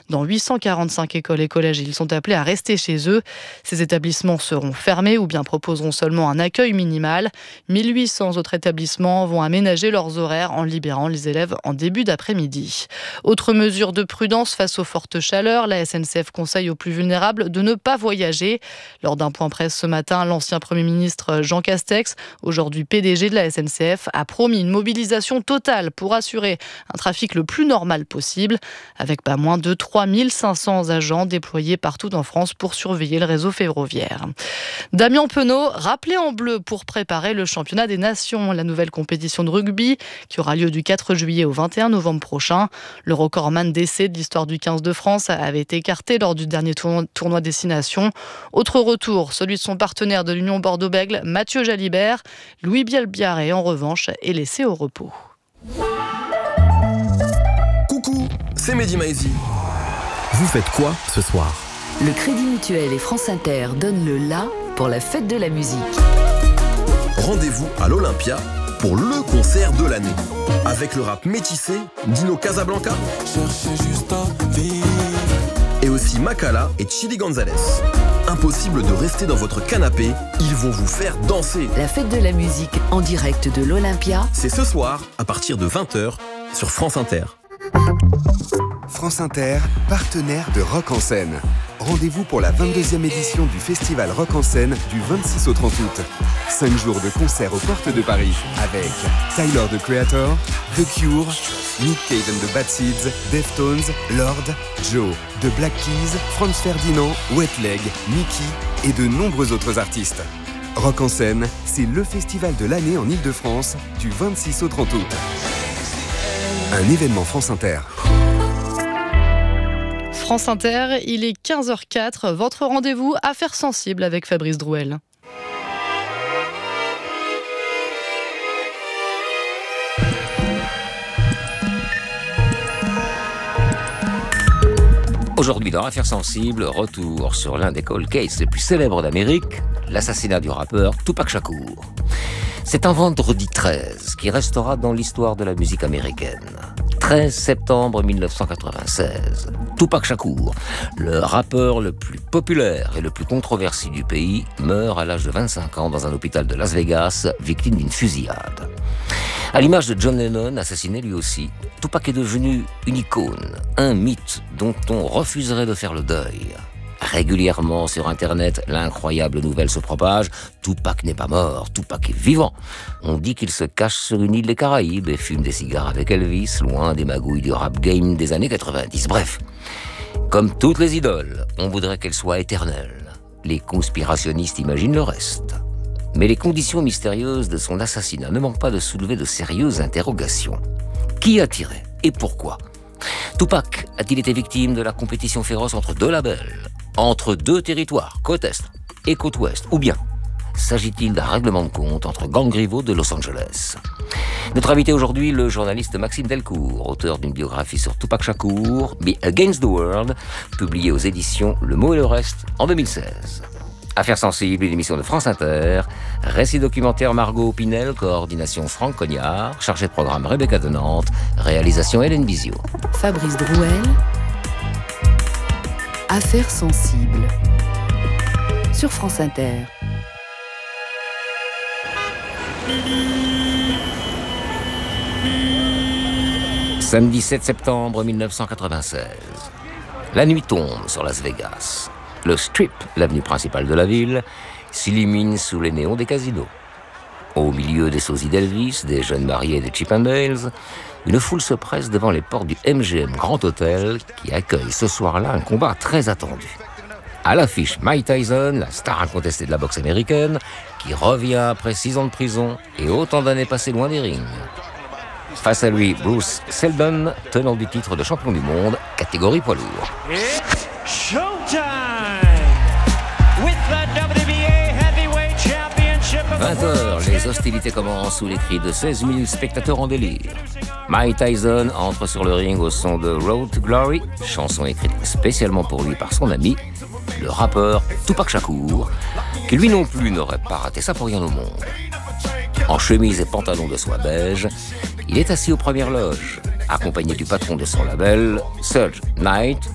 dans 845 écoles et collèges. Ils sont appelés à rester chez eux. Ces établissements seront fermés ou bien proposeront seulement un accueil minimal. 1800 autres établissements vont aménager leurs horaires en libérant les élèves en début d'après-midi. Autre mesure de prudence face aux fortes chaleurs, la SNCF conseille aux plus vulnérables de ne pas voyager. Lors d'un point presse ce matin, l'ancien Premier ministre Jean Castex, aujourd'hui PDG de la SNCF, a promis une mobilisation totale pour assurer un trafic le plus normal possible, avec pas moins de 3500 agents déployés partout en France pour surveiller le réseau ferroviaire. Damien Penaud, rappelé en bleu pour préparer le championnat des nations, la nouvelle compétition de rugby qui aura lieu du 4 juillet au 21 novembre prochain. Le recordman d'essais de l'histoire du 15 de France avait été écarté lors du dernier tournoi Destination. Autre retour, celui de son partenaire de l'Union Bordeaux-Bègles, Mathieu Jalibert. Louis Bielbiarré, en revanche, est laissé au repos. Coucou, c'est Mehdi Maizi. Vous faites quoi ce soir ? Le Crédit Mutuel et France Inter donnent le la pour la fête de la musique. Rendez-vous à l'Olympia pour le concert de l'année. Avec le rap métissé, Dino Casablanca et aussi Makala et Chili Gonzalez. Impossible de rester dans votre canapé, ils vont vous faire danser. La fête de la musique en direct de l'Olympia, c'est ce soir à partir de 20h sur France Inter. France Inter, partenaire de Rock en scène. Rendez-vous pour la 22e édition du festival Rock en scène du 26 au 30 août. 5 jours de concerts aux portes de Paris avec Tyler, the Creator, The Cure, Nick Cave and the Bad Seeds, Deftones, Lord, Joe, The Black Keys, Franz Ferdinand, Wet Leg, Mickey et de nombreux autres artistes. Rock en scène, c'est le festival de l'année en Ile-de-France du 26 au 30 août. Un événement France Inter. France Inter, il est 15h04, votre rendez-vous Affaires sensibles avec Fabrice Drouel. Aujourd'hui dans Affaires sensibles, retour sur l'un des cold cases les plus célèbres d'Amérique, l'assassinat du rappeur Tupac Shakur. C'est un vendredi 13 qui restera dans l'histoire de la musique américaine. 13 septembre 1996. Tupac Shakur, le rappeur le plus populaire et le plus controversé du pays, meurt à l'âge de 25 ans dans un hôpital de Las Vegas, victime d'une fusillade. À l'image de John Lennon, assassiné lui aussi, Tupac est devenu une icône, un mythe dont on refuserait de faire le deuil. Régulièrement sur Internet, l'incroyable nouvelle se propage. Tupac n'est pas mort, Tupac est vivant. On dit qu'il se cache sur une île des Caraïbes et fume des cigares avec Elvis, loin des magouilles du rap game des années 90. Bref, comme toutes les idoles, on voudrait qu'elles soient éternelles. Les conspirationnistes imaginent le reste. Mais les conditions mystérieuses de son assassinat ne manquent pas de soulever de sérieuses interrogations. Qui a tiré et pourquoi ? Tupac a-t-il été victime de la compétition féroce entre deux labels, entre deux territoires, côte Est et côte Ouest, ou bien s'agit-il d'un règlement de compte entre gangs rivaux de Los Angeles ? Notre invité aujourd'hui, le journaliste Maxime Delcourt, auteur d'une biographie sur Tupac Shakur, Be Against the World, publiée aux éditions Le Mot et le Reste en 2016. Affaires sensibles, une émission de France Inter, récit documentaire Margot Pinel, coordination Franck Cognard, chargé de programme Rebecca de Nantes, réalisation Hélène Bizio. Fabrice Drouel, Affaires sensibles, sur France Inter. Samedi 7 septembre 1996. La nuit tombe sur Las Vegas. Le Strip, l'avenue principale de la ville, s'illumine sous les néons des casinos. Au milieu des sosies d'Elvis, des jeunes mariés et des Chippendales, une foule se presse devant les portes du MGM Grand Hotel qui accueille ce soir-là un combat très attendu. À l'affiche, Mike Tyson, la star incontestée de la boxe américaine, qui revient après 6 ans de prison et autant d'années passées loin des rings. Face à lui, Bruce Seldon, tenant du titre de champion du monde, catégorie poids lourd. It's showtime with the WBA Heavyweight Championship. 20h, les hostilités commencent sous les cris de 16 000 spectateurs en délire. Mike Tyson entre sur le ring au son de Road to Glory, chanson écrite spécialement pour lui par son ami, le rappeur Tupac Shakur, qui lui non plus n'aurait pas raté ça pour rien au monde. En chemise et pantalon de soie beige, il est assis aux premières loges, accompagné du patron de son label, Suge Knight,